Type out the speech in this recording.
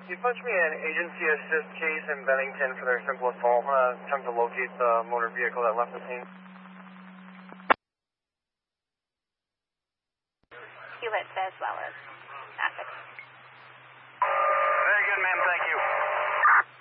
Can you punch me an agency assist case in Bennington for their simple assault? I'm going to attempt to locate the motor vehicle that left the scene. Hewlett as well as Essex. Very good, ma'am. Thank you.